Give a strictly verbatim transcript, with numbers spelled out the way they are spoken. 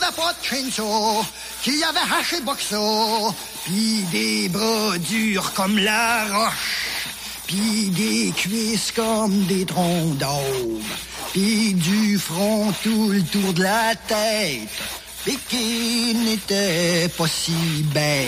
avait pas de chainsaw, qui avait haché boxo, pis des bras durs comme la roche, pis des cuisses comme des troncs d'aube, pis du front tout le tour de la tête, pis qui n'était pas si bête.